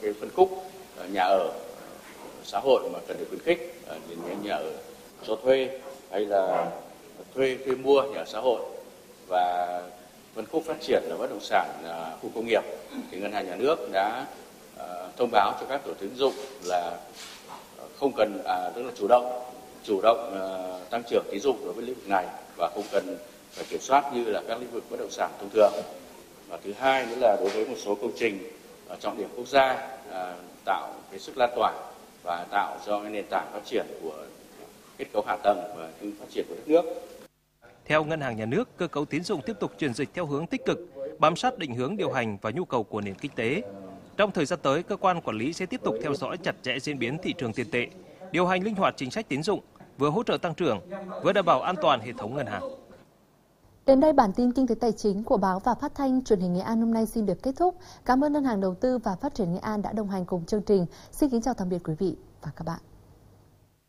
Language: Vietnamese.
cái phân khúc nhà ở xã hội mà cần được khuyến khích, như nhà ở cho thuê hay là thuê mua nhà ở xã hội, và phân khúc phát triển là bất động sản khu công nghiệp, thì Ngân hàng Nhà nước đã thông báo cho các tổ chức tín dụng là không cần tức là chủ động tăng trưởng tín dụng đối với lĩnh vực này và không cần phải kiểm soát như là các lĩnh vực bất động sản thông thường. Và thứ hai nữa là đối với một số công trình trọng điểm quốc gia, tạo cái sức lan tỏa và tạo cho cái nền tảng phát triển của kết cấu hạ tầng và phát triển của đất nước. Theo Ngân hàng Nhà nước, cơ cấu tín dụng tiếp tục chuyển dịch theo hướng tích cực, bám sát định hướng điều hành và nhu cầu của nền kinh tế. Trong thời gian tới, cơ quan quản lý sẽ tiếp tục theo dõi chặt chẽ diễn biến thị trường tiền tệ, điều hành linh hoạt chính sách tín dụng, vừa hỗ trợ tăng trưởng, vừa đảm bảo an toàn hệ thống ngân hàng. Đến đây bản tin kinh tế tài chính của báo và phát thanh truyền hình Nghệ An hôm nay xin được kết thúc. Cảm ơn Ngân hàng Đầu tư và Phát triển Nghệ An đã đồng hành cùng chương trình. Xin kính chào tạm biệt quý vị và các bạn.